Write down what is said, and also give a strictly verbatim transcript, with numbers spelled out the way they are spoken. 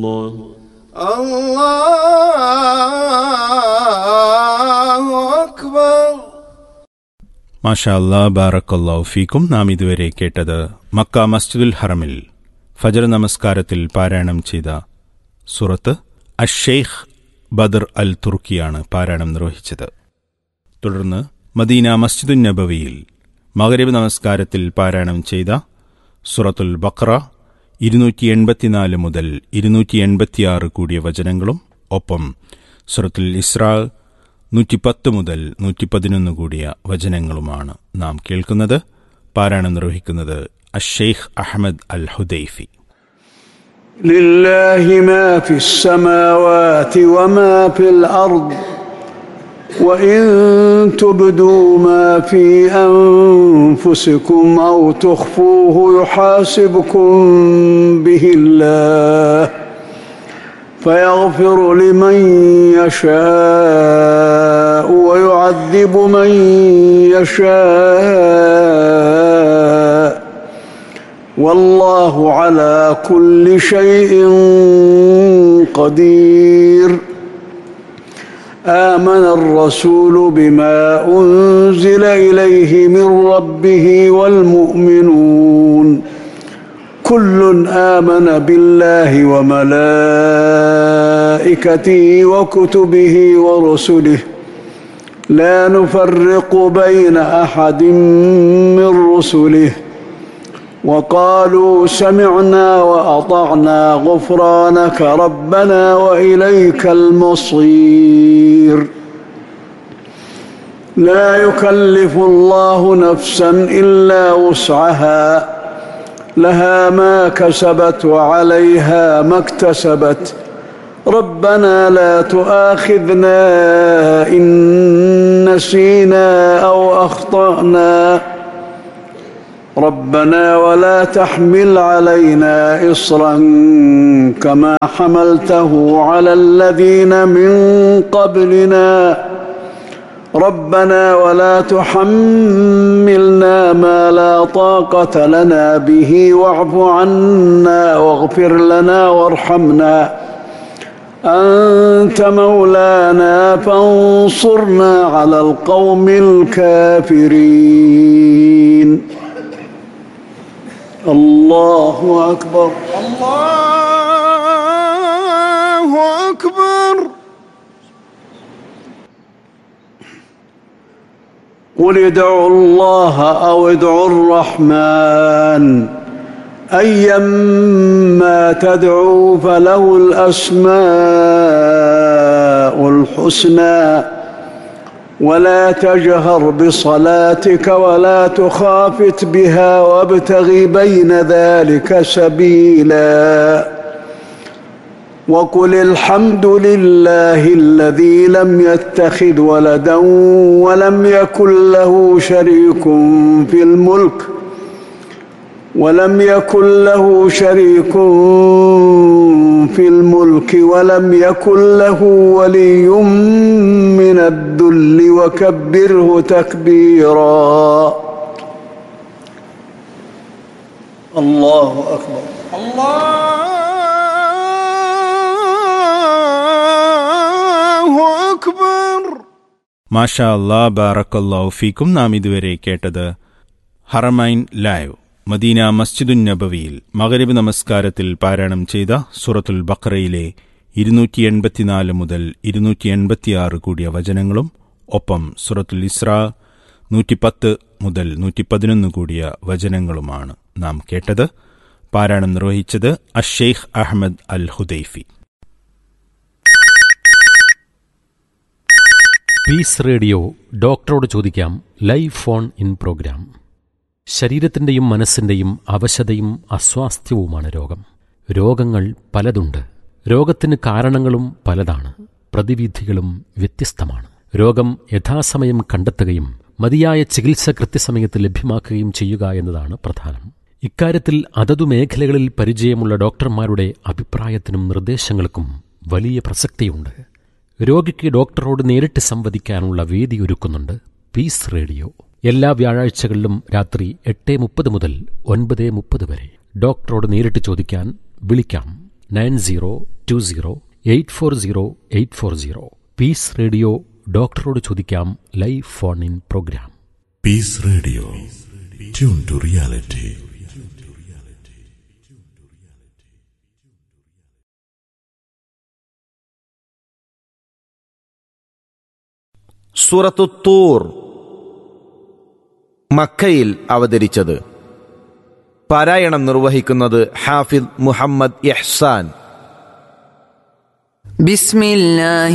الله. الله أكبر. മാഷാ അല്ലാഹ്, ബാറക്കല്ലാഹു ഫീക്കും. നാം ഇതുവരെ കേട്ടത് മക്ക മസ്ജിദുൽ ഹറമിൽ ഫജർ നമസ്കാരത്തിൽ പാരായണം ചെയ്ത സൂറത്ത് അഷ്-ഷെയ്ഖ് ബദർ അൽ തുർക്കിയാണ് പാരായണം നിർവഹിച്ചത്. തുടർന്ന് മദീന മസ്ജിദുൻ നബവിയിൽ മഗ്രിബ് നമസ്കാരത്തിൽ പാരായണം ചെയ്ത സൂറത്തുൽ ബഖറ ഇരുന്നൂറ്റി എൺപത്തിനാല് മുതൽ ഇരുന്നൂറ്റി എൺപത്തിയാറ് കൂടിയ വചനങ്ങളും ഒപ്പം സൂറത്തുൽ ഇസ്രാ നൂറ്റിപ്പത്ത് മുതൽ നൂറ്റി പതിനൊന്ന് കൂടിയ വചനങ്ങളുമാണ് നാം കേൾക്കുന്നത്. പാരായണം നിർവഹിക്കുന്നത് അഷ്-ഷെയ്ഖ് അഹ്മദ് അൽ ഹുദൈഫി. لله ما في السماوات وما في الأرض وإن تبدوا ما في أنفسكم أو تخفوه يحاسبكم به الله فيغفر لمن يشاء ويعذب من يشاء والله على كل شيء قدير. آمن الرسول بما أنزل إليه من ربه والمؤمنون كل آمن بالله وملائكته وكتبه ورسله لا نفرق بين أحد من رسله وقالوا سمعنا وأطعنا غفرانك ربنا وإليك المصير. لا يكلف الله نفسا إلا وسعها لها ما كسبت وعليها ما اكتسبت ربنا لا تؤاخذنا إن نسينا أو أخطأنا ربنا ولا تحمل علينا إصرا كما حملته على الذين من قبلنا ربنا ولا تحملنا ما لا طاقة لنا به واعف عنا واغفر لنا وارحمنا أنت مولانا فانصرنا على القوم الكافرين. الله أكبر. الله أكبر. قل ادعوا الله أو ادعوا الرحمن أيما تدعوا فله الأسماء الحسنى ولا تجهر بصلاتك ولا تخافت بها وابتغ بين ذلك سبيلا وقل الحمد لله الذي لم يتخذ ولدا ولم يكن له شريك في الملك ولم يكن له شريك في الملك ولم يكن له ولي من الذل وكبره تكبيرا. الله أكبر. الله أكبر. മാഷാ അല്ലാഹ്, ബാറക്കല്ലാഹു ഫീക്കും. നാം ഇതുവരെ കേട്ടത് ഹറമൈൻ ലൈവ് മദീന മസ്ജിദുൻ നബവിയിൽ മഗ്രിബ് നമസ്കാരത്തിൽ പാരായണം ചെയ്ത സൂറത്തുൽ ബഖറയിലെ ഇരുന്നൂറ്റി എൺപത്തിനാല് മുതൽ ഇരുന്നൂറ്റി എൺപത്തിയാറ് കൂടിയ വചനങ്ങളും ഒപ്പം സൂറത്തുൽ ഇസ്രാ നൂറ്റിപ്പത്ത് മുതൽ നൂറ്റി പതിനൊന്ന് കൂടിയ വചനങ്ങളുമാണ് നാം കേട്ടത്. പാരായണം നിർവഹിച്ചത് അഷ്-ഷെയ്ഖ് Ahmad al Hudaifi. Piece radio ഡോക്ടറോട് ചോദിക്കാം ലൈവ് ഫോൺ ഇൻ പ്രോഗ്രാം. ശരീരത്തിൻ്റെയും മനസ്സിൻ്റെയും അവശതയും അസ്വാസ്ഥ്യവുമാണ് രോഗം. രോഗങ്ങൾ പലതുണ്ട്. രോഗത്തിന് കാരണങ്ങളും പലതാണ്. പ്രതിവിധികളും വ്യത്യസ്തമാണ്. രോഗം യഥാസമയം കണ്ടെത്തുകയും മതിയായ ചികിത്സ കൃത്യസമയത്ത് ലഭ്യമാക്കുകയും ചെയ്യുക എന്നതാണ് പ്രധാനം. ഇക്കാര്യത്തിൽ അതതു മേഖലകളിൽ പരിചയമുള്ള ഡോക്ടർമാരുടെ അഭിപ്രായത്തിനും നിർദ്ദേശങ്ങൾക്കും വലിയ പ്രസക്തിയുണ്ട്. രോഗിക്ക് ഡോക്ടറോട് നേരിട്ട് സംവദിക്കാനുള്ള വേദി ഒരുക്കുന്നുണ്ട് പീസ് റേഡിയോ. എല്ലാ വ്യാഴാഴ്ചകളിലും രാത്രി എട്ട് മുപ്പത് മുതൽ ഒൻപത് മുപ്പത് വരെ ഡോക്ടറോട് നേരിട്ട് ചോദിക്കാൻ വിളിക്കാം nine zero to zero eight four zero eight four zero. Piece radio ഡോക്ടറോട് ചോദിക്കാം live phone in programme. Piece radio, tune to reality. സൂറത്തു തൂർ മക്കയിൽ അവതരിച്ചത്. പാരായണം നിർവഹിക്കുന്നത് ഹാഫിദ് മുഹമ്മദ് ഇഹ്സാൻ. ബിസ്മില്ലാഹി